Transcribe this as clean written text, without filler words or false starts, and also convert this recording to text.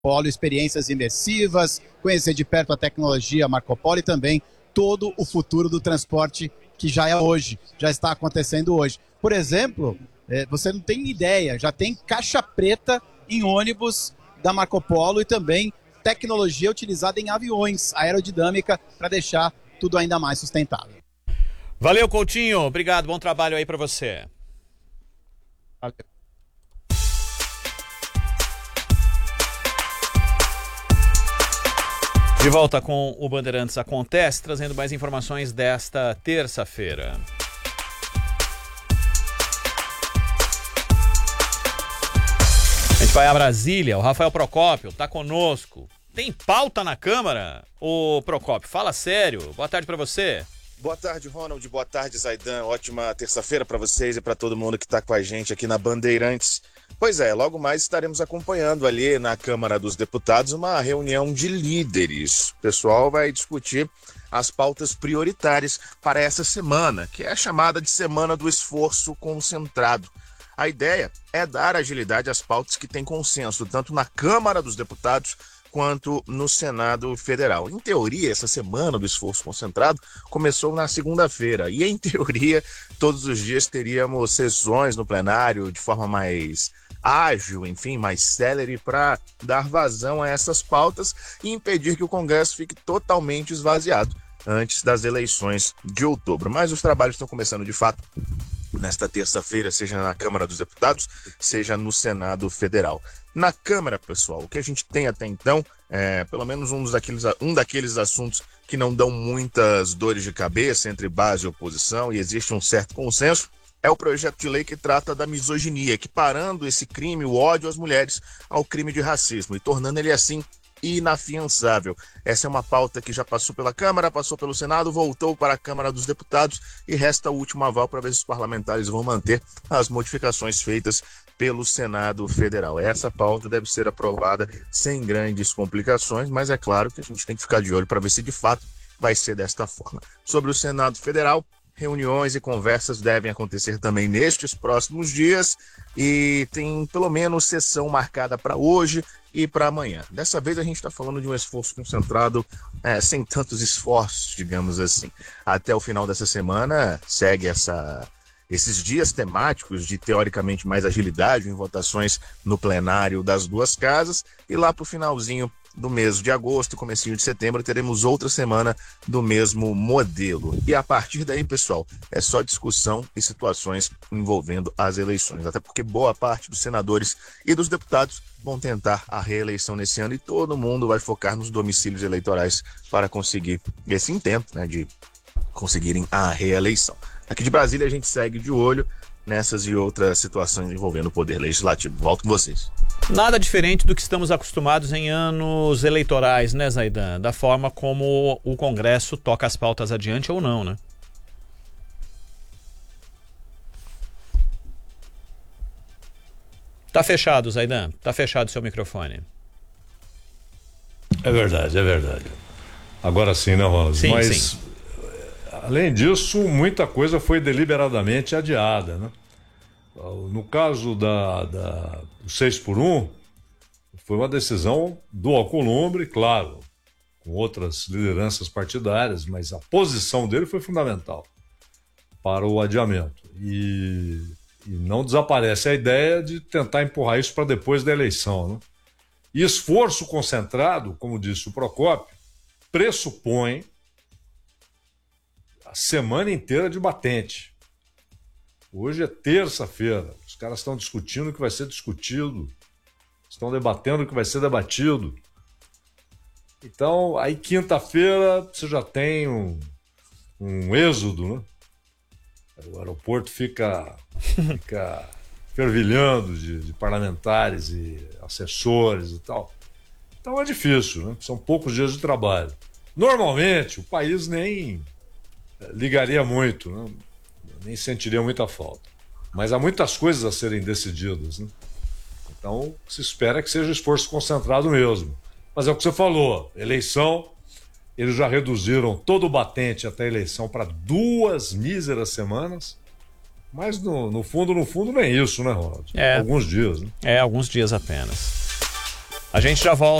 Polo, experiências imersivas, conhecer de perto a tecnologia Marco Polo e também todo o futuro do transporte que já é hoje, já está acontecendo hoje. Por exemplo, você não tem ideia, já tem caixa preta em ônibus da Marco Polo e também tecnologia utilizada em aviões, aerodinâmica, para deixar tudo ainda mais sustentável. Valeu, Coutinho. Obrigado. Bom trabalho aí para você. Valeu. De volta com o Bandeirantes Acontece, trazendo mais informações desta terça-feira. A gente vai a Brasília. O Rafael Procópio está conosco. Tem pauta na Câmara? Ô, Procópio, fala sério. Boa tarde para você. Boa tarde, Ronald. Boa tarde, Zaidan. Ótima terça-feira para vocês e para todo mundo que está com a gente aqui na Bandeirantes. Pois é, logo mais estaremos acompanhando ali na Câmara dos Deputados uma reunião de líderes. O pessoal vai discutir as pautas prioritárias para essa semana, que é a chamada de Semana do Esforço Concentrado. A ideia é dar agilidade às pautas que têm consenso, tanto na Câmara dos Deputados quanto no Senado Federal. Em teoria, essa Semana do Esforço Concentrado começou na segunda-feira e, em teoria, todos os dias teríamos sessões no plenário de forma mais ágil, enfim, mais célere, para dar vazão a essas pautas e impedir que o Congresso fique totalmente esvaziado antes das eleições de outubro. Mas os trabalhos estão começando de fato nesta terça-feira, seja na Câmara dos Deputados, seja no Senado Federal. Na Câmara, pessoal, o que a gente tem até então é pelo menos um daqueles assuntos que não dão muitas dores de cabeça entre base e oposição, e existe um certo consenso, é o projeto de lei que trata da misoginia, equiparando esse crime, o ódio às mulheres, ao crime de racismo e tornando ele assim inafiançável. Essa é uma pauta que já passou pela Câmara, passou pelo Senado, voltou para a Câmara dos Deputados e resta o último aval para ver se os parlamentares vão manter as modificações feitas pelo Senado Federal. Essa pauta deve ser aprovada sem grandes complicações, mas é claro que a gente tem que ficar de olho para ver se de fato vai ser desta forma. Sobre o Senado Federal, reuniões e conversas devem acontecer também nestes próximos dias e tem pelo menos sessão marcada para hoje e para amanhã. Dessa vez a gente está falando de um esforço concentrado, sem tantos esforços, digamos assim. Até o final dessa semana segue esses dias temáticos de teoricamente mais agilidade em votações no plenário das duas casas e lá para o finalzinho do mês de agosto, comecinho de setembro, teremos outra semana do mesmo modelo. E a partir daí, pessoal, é só discussão e situações envolvendo as eleições. Até porque boa parte dos senadores e dos deputados vão tentar a reeleição nesse ano e todo mundo vai focar nos domicílios eleitorais para conseguir esse intento, né, de conseguirem a reeleição. Aqui de Brasília a gente segue de olho nessas e outras situações envolvendo o Poder Legislativo. Volto com vocês. Nada diferente do que estamos acostumados em anos eleitorais, né, Zaidan? Da forma como o Congresso toca as pautas adiante ou não, né? Tá fechado, Zaidan. Tá fechado o seu microfone. É verdade, é verdade. Agora sim, né, Ronaldo? Sim, mas, sim. Além disso, muita coisa foi deliberadamente adiada, né? No caso do 6x1, foi uma decisão do Alcolumbre, claro, com outras lideranças partidárias, mas a posição dele foi fundamental para o adiamento. E não desaparece a ideia de tentar empurrar isso para depois da eleição, né? E esforço concentrado, como disse o Procópio, pressupõe a semana inteira de batente. Hoje é terça-feira, os caras estão discutindo o que vai ser discutido, estão debatendo o que vai ser debatido. Então, aí quinta-feira você já tem um êxodo, né? O aeroporto fica fervilhando de parlamentares e assessores e tal. Então é difícil, né? São poucos dias de trabalho. Normalmente, o país nem ligaria muito, né? Nem sentiria muita falta. Mas há muitas coisas a serem decididas, né? Então, se espera que seja esforço concentrado mesmo. Mas é o que você falou, eleição, eles já reduziram todo o batente até a eleição para 2 míseras semanas, mas no fundo, nem isso, né, Ronaldo? É. Alguns dias, né? Alguns dias apenas. A gente já volta.